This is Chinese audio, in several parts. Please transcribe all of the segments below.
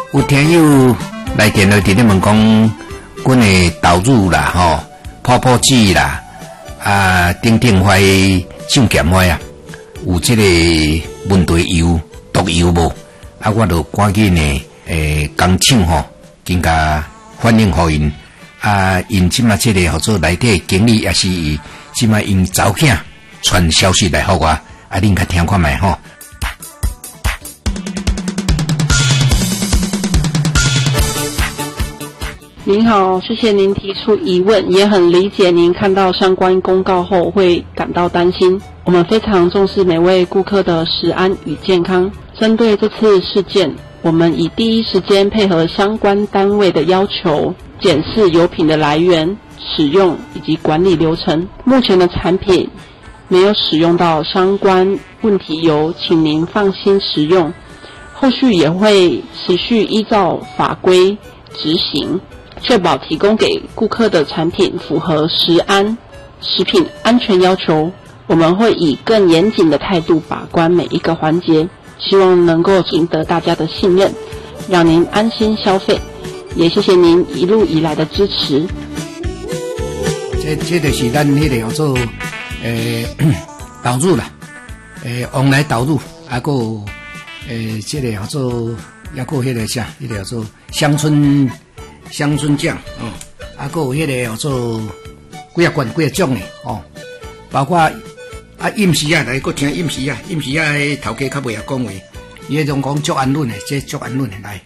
有听友来电话伫咧问讲，阮的豆乳啦、泡泡剂啦、等等块上咸块啊，有这个问题油毒油无？我就赶紧呢，工厂更加反映互因。因即马这个合作内底经理也是即马因查某囝传消息来互我，恁甲听看卖您好，谢谢您提出疑问，也很理解您看到相关公告后会感到担心。我们非常重视每位顾客的食安与健康。针对这次事件，我们以第一时间配合相关单位的要求，检视油品的来源、使用以及管理流程。目前的产品没有使用到相关问题油，请您放心食用。后续也会持续依照法规执行，确保提供给顾客的产品符合食品安全要求。我们会以更严谨的态度把关每一个环节，希望能够赢得大家的信任，让您安心消费。也谢谢您一路以来的支持。 这就是咱迄个叫做豆乳啦，旺来豆乳，个这个叫做还个迄个啥，迄个叫做乡村酱个有迄个叫做几啊罐几啊种的包括饮食来个听饮食的头家较袂晓讲话，伊迄种讲足安稳的，这足安稳的来。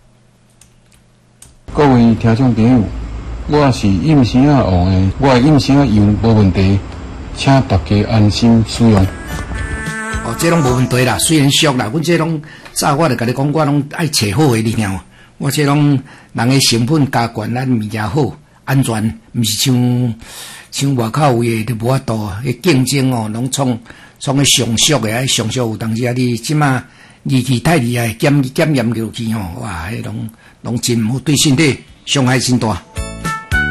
各位听众朋友，我是饮食王的，我的饮食油无问题，请大家安心使用。 这拢无问题啦，虽然俗啦，阮这拢早我就甲你讲，我拢爱找好的，你听哦。我这拢人的成本加悬，咱物件好安全，毋是像外口有的就无法度迄竞争拢创个上俗的，上俗有当时你即马仪器太厉害，检验落去哇，迄拢真毋好，对身体伤害真大。